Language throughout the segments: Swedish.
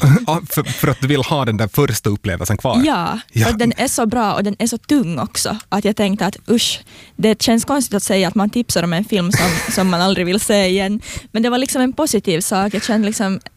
för att du vill ha den där första upplevelsen kvar. Ja, och den är så bra och den är så tung också. Att jag tänkte att det känns konstigt att säga att man tipsar om en film som man aldrig vill se igen. Men det var liksom en positiv sak. Jag kände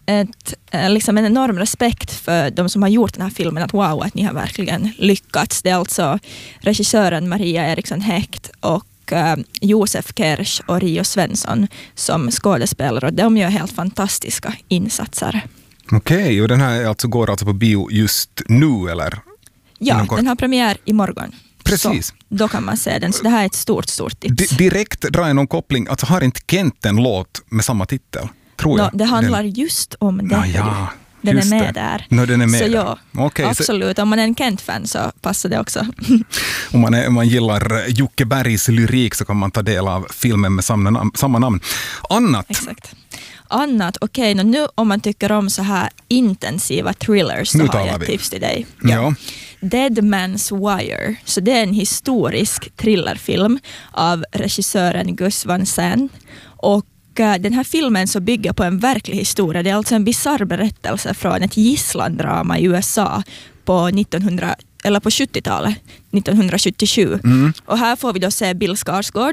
liksom en enorm respekt för de som har gjort den här filmen. Att wow, att ni har verkligen lyckats. Det är alltså regissören Maria Eriksson Hecht och Josef Kersh och Rio Svensson som skådespelare. Och de gör helt fantastiska insatser. Okej, och den här går alltså på bio just nu, eller? Ja, den har premiär imorgon. Precis. Så, då kan man se den. Så det här är ett stort tips. Direkt drar jag någon koppling. Alltså har inte Kent en låt med samma titel? Tror jag. Det handlar just om det. Ja, den är med där. Den är med. Så ja, okay, absolut. Om man är en Kent-fan så passar det också. Om man gillar Jocke Bergs lyrik så kan man ta del av filmen med samma namn. Annat. Exakt. Annat, okej, nu om man tycker om så här intensiva thrillers så har jag ett tips till dig. Ja. Dead Man's Wire. Så det är en historisk thrillerfilm av regissören Gus Van Sant. Och den här filmen så bygger på en verklig historia. Det är alltså en bizarr berättelse från ett gisslandrama i USA på 70-talet, 1977. Och här får vi då se Bill Skarsgård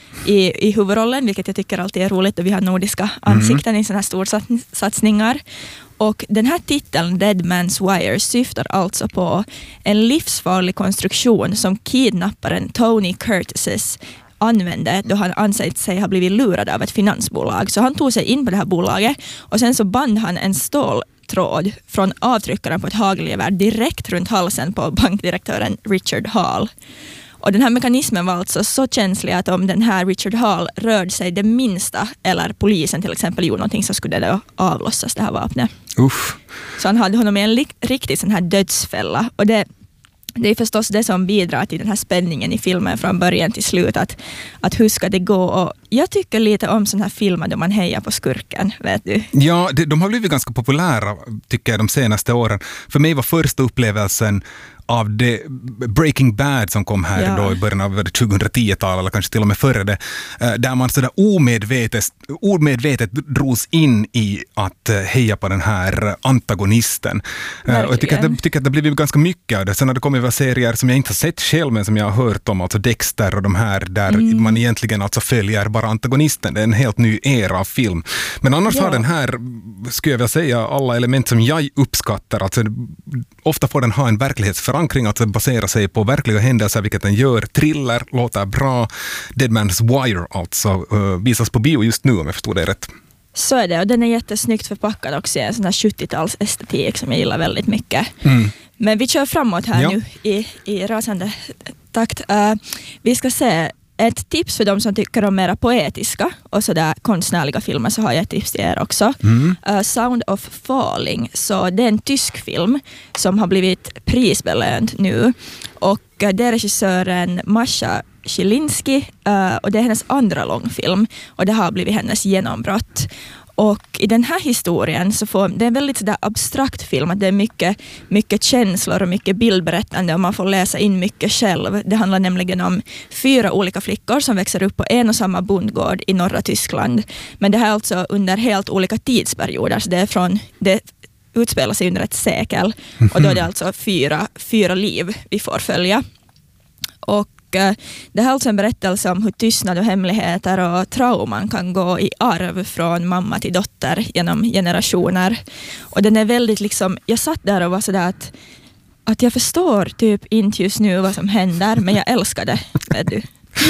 i huvudrollen, vilket jag tycker alltid är roligt och vi har nordiska ansikten i sådana här storsatsningar. Och den här titeln, Dead Man's Wire, syftar alltså på en livsfarlig konstruktion som kidnapparen Tony Curtis använde då han ansett sig ha blivit lurad av ett finansbolag. Så han tog sig in på det här bolaget och sen så band han en ståltråd från avtryckaren på ett hagelgevär direkt runt halsen på bankdirektören Richard Hall. Och den här mekanismen var alltså så känslig att om den här Richard Hall rörde sig det minsta eller polisen till exempel gjorde någonting så skulle det då avlossas det här vapnet. Uff. Så han hade honom i en riktig sån här dödsfälla. Och det är förstås det som bidrar till den här spänningen i filmen från början till slut. Att hur ska det gå? Och jag tycker lite om sådana här filmer där man hejar på skurken, vet du. Ja, de har blivit ganska populära tycker jag de senaste åren. För mig var första upplevelsen av det Breaking Bad som kom här då i början av 2010-talet eller kanske till och med före det, där man sådär omedvetet drogs in i att heja på den här antagonisten. Och jag tycker att det har blivit ganska mycket av det. Sen har det kommit serier som jag inte har sett själv men som jag har hört om, alltså Dexter och de här där man egentligen alltså följer bara antagonisten. Det är en helt ny era av film. Men annars har den här, skulle jag vilja säga, alla element som jag uppskattar. Alltså, ofta får den ha en verklighetsförankring, alltså basera sig på verkliga händelser, vilket den gör. Thriller, låter bra. Dead Man's Wire alltså visas på bio just nu om jag förstod det rätt. Så är det, och den är jättesnyggt förpackad också i en sån här 70-tals estetik som jag gillar väldigt mycket. Men vi kör framåt här nu i rasande takt. Vi ska se ett tips för de som tycker om mera poetiska och sådär konstnärliga filmer, så har jag ett tips till er också. Sound of Falling. Så det är en tysk film som har blivit prisbelönt nu. Och det är regissören Masha Schilinski och det är hennes andra långfilm och det har blivit hennes genombrott. Och i den här historien så det är en väldigt sådär abstrakt film, att det är mycket känslor och mycket bildberättande och man får läsa in mycket själv. Det handlar nämligen om 4 olika flickor som växer upp på en och samma bondgård i norra Tyskland. Men det här är alltså under helt olika tidsperioder, så det utspelar sig under ett sekel och då är det alltså fyra liv vi får följa. Och det här är alltså en berättelse om hur tystnad och hemligheter och trauman kan gå i arv från mamma till dotter genom generationer. Och den är väldigt liksom, jag satt där och var sådär att jag förstår typ inte just nu vad som händer, men jag älskar det, vet du.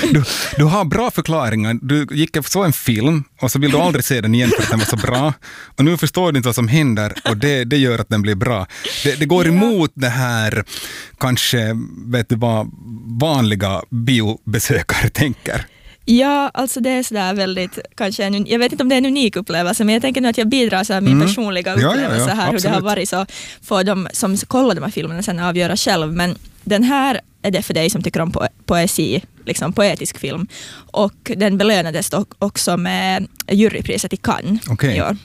Du har bra förklaringar. Du gick och såg en film och så vill du aldrig se den igen för att den var så bra. Och nu förstår du inte vad som händer och det gör att den blir bra. Det går emot det här kanske, vet du vad vanliga biobesökare tänker. Ja, alltså det är sådär väldigt, kanske jag vet inte om det är en unik upplevelse, men jag tänker nu att jag bidrar så här min personliga upplevelse här, hur det har varit, så får de som kollar de här filmerna sen avgöra själv. Men den här är det för dig som tycker om poesi, liksom poetisk film. Och den belönades också med jurypriset i Cannes i år.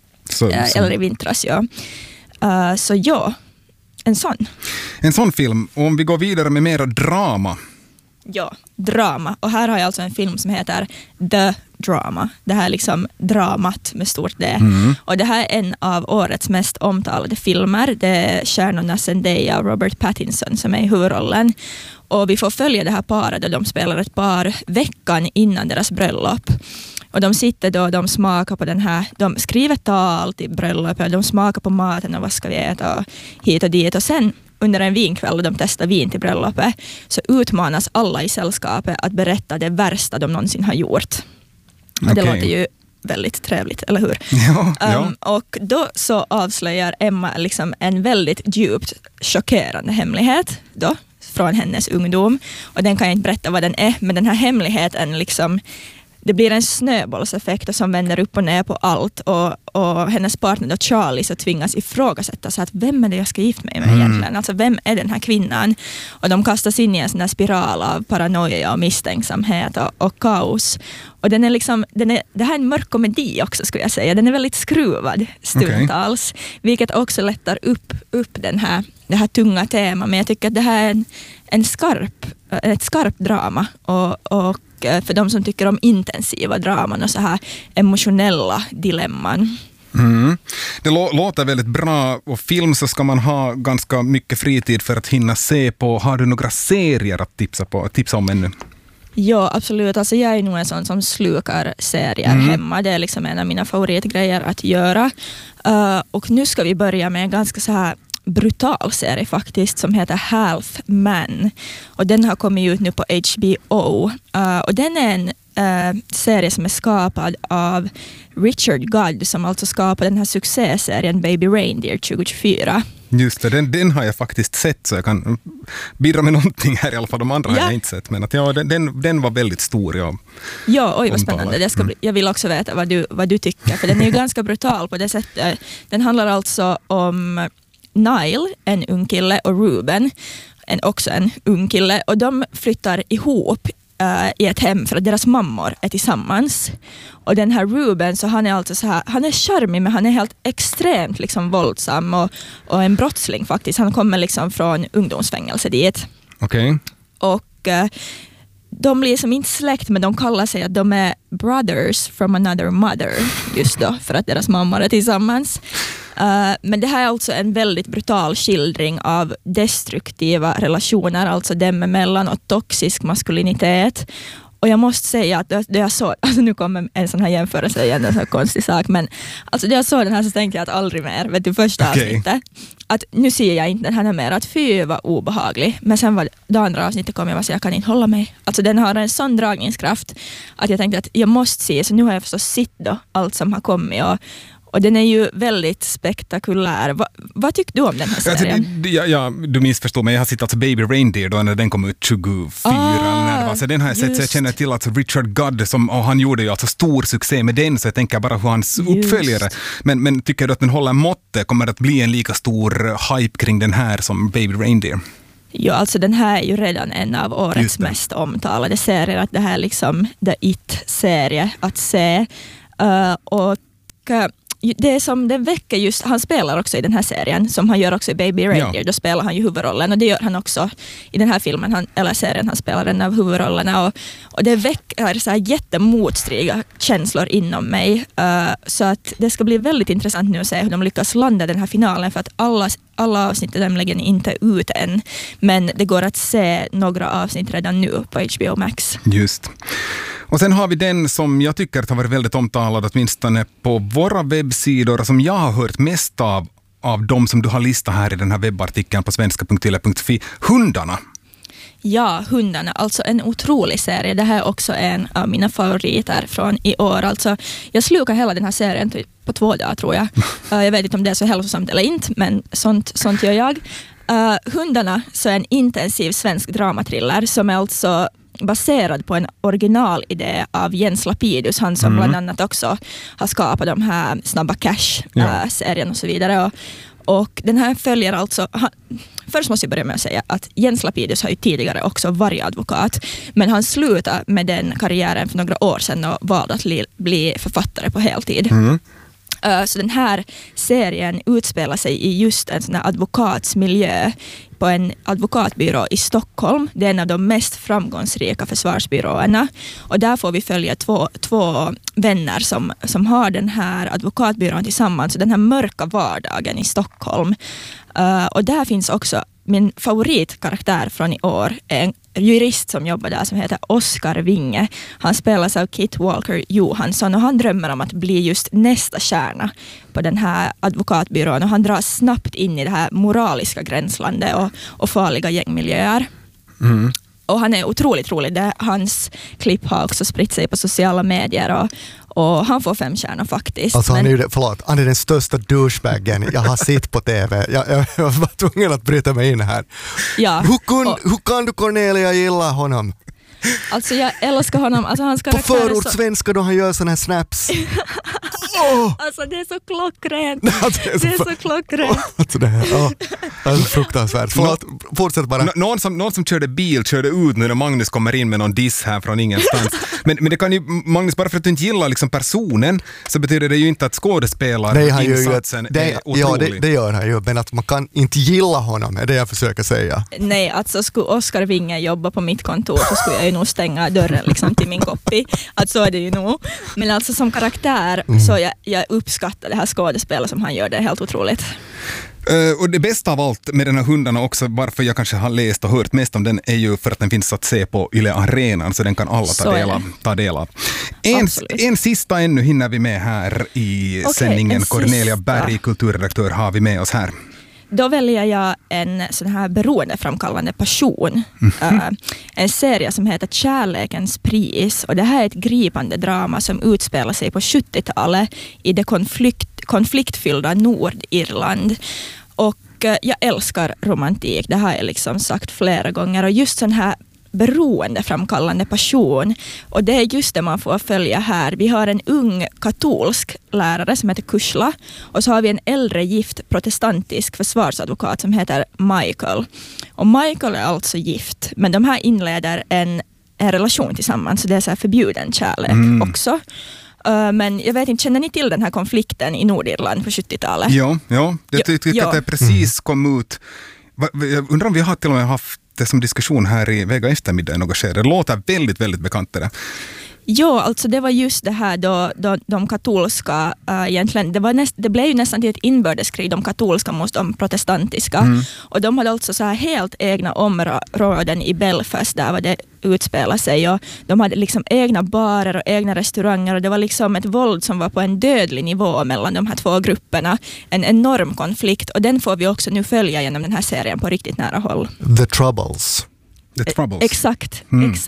Eller i vintras, så ja, en sån film. Och om vi går vidare med mera drama. Ja, drama. Och här har jag alltså en film som heter The drama. Det här är liksom dramat med stort D. Och det här är en av årets mest omtalade filmer. Det är stjärnorna Zendaya och Robert Pattinson som är i huvudrollen. Och vi får följa det här paret där de spelar ett par veckan innan deras bröllop. Och de sitter då, de smakar på den här, de skriver tal till bröllopet, de smakar på maten och vad ska vi äta och hit och dit. Och sen under en vinkväll och de testar vin till bröllopet så utmanas alla i sällskapet att berätta det värsta de någonsin har gjort. Och det låter ju väldigt trevligt, eller hur? Ja. Och då så avslöjar Emma liksom en väldigt djupt chockerande hemlighet då, från hennes ungdom. Och den kan jag inte berätta vad den är, men den här hemligheten liksom, det blir en snöbollseffekt som vänder upp och ner på allt och hennes partner då Charlie så tvingas ifrågasätta så att vem är det jag ska gifta mig med egentligen? Alltså vem är den här kvinnan? Och de kastas in i en sån här spiral av paranoia och misstänksamhet och kaos. Och den är liksom, det här är en mörk komedi också skulle jag säga. Den är väldigt skruvad stundtals, vilket också lättar upp det här tunga temat. Men jag tycker att det här är ett skarpt drama och för de som tycker om intensiva draman och så här emotionella dilemman. Det låter väldigt bra, och film så ska man ha ganska mycket fritid för att hinna se på. Har du några serier att tipsa om ännu? Ja, absolut. Alltså jag är nog en sån som slukar serier hemma. Det är liksom en av mina favoritgrejer att göra. Och nu ska vi börja med en ganska så här brutal serie faktiskt som heter Half Man. Och den har kommit ut nu på HBO. Och den är en serie som är skapad av Richard Godd som alltså skapade den här succéserien Baby Reindeer 2024. Just det, den har jag faktiskt sett så jag kan bidra med någonting här i alla fall. De andra har jag inte sett, men att den var väldigt stor. Ja, oj vad spännande. Jag vill också veta vad du tycker, för den är ju ganska brutal på det sättet. Den handlar alltså om Nile, en ung kille, och Ruben, också en ung kille, och de flyttar ihop i ett hem för att deras mammor är tillsammans. Och den här Ruben, så han är alltså så här, han är charmig men han är helt extremt liksom våldsam och en brottsling faktiskt. Han kommer liksom från ungdomsfängelse dit. Okej. Och de blir som inte släkt, men de kallar sig att de är brothers from another mother just då, för att deras mammor är tillsammans. Men det här är alltså en väldigt brutal skildring av destruktiva relationer, alltså dem emellan, och toxisk maskulinitet. Och jag måste säga att det jag såg, alltså nu kommer en sån här jämförelse igen, en sån här konstig sak, men alltså det jag såg den här så tänkte jag att aldrig mer, vet du, första avsnittet, att nu ser jag inte den här mer, att fy var obehaglig, men sen var det andra avsnittet kom jag och så jag kan inte hålla mig. Alltså den har en sån dragningskraft att jag tänkte att jag måste se, så nu har jag förstås sett då allt som har kommit och den är ju väldigt spektakulär. Vad tycker du om den här serien? Du missförstår mig. Jag har sett alltså Baby Reindeer då när den kom ut 24. Så den har jag sett, så jag känner till alltså Richard Godd och han gjorde ju alltså stor succé med den, så jag tänker bara hur hans uppföljare. Men tycker du att den håller måttet? Kommer det att bli en lika stor hype kring den här som Baby Reindeer? Ja, alltså den här är ju redan en av årets mest omtalade serier. Att det här är liksom The It-serie att se. Och det som den väcker just, han spelar också i den här serien som han gör också i Baby Reindeer, då spelar han ju huvudrollen, och det gör han också i den här filmen, eller serien, han spelar en av huvudrollerna, och det väcker så här jättemotstridiga känslor inom mig, så att det ska bli väldigt intressant nu att se hur de lyckas landa den här finalen, för att alla avsnitt är nämligen inte ut än, men det går att se några avsnitt redan nu på HBO Max. Just. Och sen har vi den som jag tycker har varit väldigt omtalad, åtminstone på våra webbsidor, som jag har hört mest av de som du har listat här i den här webbartikeln på svenska.yle.fi. Hundarna. Ja, Hundarna, alltså en otrolig serie. Det här är också en av mina favoriter från i år. Alltså, jag slukar hela den här serien på 2 dagar tror jag. Jag vet inte om det är så hälsosamt eller inte, men sånt gör jag. Hundarna så är en intensiv svensk dramatriller som är alltså baserad på en originalidé av Jens Lapidus, han som bland annat också har skapat de här Snabba Cash-serien och så vidare. Och den här följer alltså, först måste jag börja med att säga att Jens Lapidus har ju tidigare också varit advokat, men han slutade med den karriären för några år sedan och valde att bli författare på heltid. Så den här serien utspelar sig i just en sån här advokatsmiljö på en advokatbyrå i Stockholm. Det är en av de mest framgångsrika försvarsbyråerna. Och där får vi följa två vänner som har den här advokatbyrån tillsammans. Så den här mörka vardagen i Stockholm. Och där finns också min favoritkaraktär från i år, en jurist som jobbar där som heter Oskar Winge. Han spelas av Kit Walker Johansson och han drömmer om att bli just nästa stjärna på den här advokatbyrån och han dras snabbt in i det här moraliska gränslandet och farliga gängmiljöer. Och han är otroligt rolig. Hans klipp har också spritt sig på sociala medier och han får 5 stjärnor faktiskt. Alltså han är den största douchebaggen jag har sett på TV. Jag var tvungen att bryta mig in här. Ja. Hur kan du Cornelia gilla honom? Alltså jag älskar honom. Alltså, hans på förortssvenska då han gör såna här snaps. Alltså det är så klockrent. Det är så klockrent. Alltså det är så fruktansvärt. Fortsätt bara. Någon som körde ut nu när Magnus kommer in med någon diss här från ingenstans. men det kan ju, Magnus, bara för att du inte gillar liksom personen så betyder det ju inte att skådespelarinsatsen är otrolig. Ja, det gör han ju, men att man kan inte gilla honom är det jag försöker säga. Nej, alltså skulle Oskar Winge jobba på mitt kontor så skulle jag ju nog stänga dörren liksom till min koppi. Alltså är det ju nog. Men alltså som karaktär så jag uppskattar det här skådespelet som han gör, det är helt otroligt. Och det bästa av allt med den här hundarna också, varför jag kanske har läst och hört mest om den, är ju för att den finns att se på Yle Arenan, så den kan alla ta del av. En sista ännu hinner vi med här i sändningen. Cornelia Berg, kulturredaktör, har vi med oss här. Då väljer jag en sån här beroendeframkallande passion. En serie som heter Kärlekens pris. Och det här är ett gripande drama som utspelar sig på 70-talet i det konfliktfyllda Nordirland. Och jag älskar romantik. Det har jag liksom sagt flera gånger. Och just sån här beroendeframkallande passion. Och det är just det man får följa här. Vi har en ung katolsk lärare som heter Kushla och så har vi en äldre gift protestantisk försvarsadvokat som heter Michael. Och Michael är alltså gift, men de här inleder en relation tillsammans, så det är så här förbjuden kärlek också. Men jag vet inte, känner ni till den här konflikten i Nordirland på 70-talet? Ja, jag tycker att det precis kom ut. Jag undrar om vi har till och med haft det som diskussion här i Vega eftermiddag i något skede. Det låter väldigt, väldigt bekant det där. Ja, alltså det var just det här då de katolska egentligen, det blev ju nästan till ett inbördeskrig, de katolska mot de protestantiska. Och de hade alltså så här helt egna områden i Belfast där det utspelade sig, och de hade liksom egna barer och egna restauranger, och det var liksom ett våld som var på en dödlig nivå mellan de här två grupperna. En enorm konflikt, och den får vi också nu följa genom den här serien på riktigt nära håll. The Troubles. Exakt.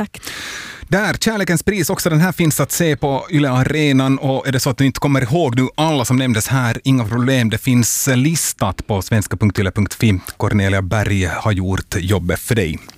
Där, Kärlekens pris också, den här finns att se på Yle Arenan, och är det så att du inte kommer ihåg nu alla som nämndes här, inga problem, det finns listat på svenska.yle.fi. Cornelia Berg har gjort jobbet för dig.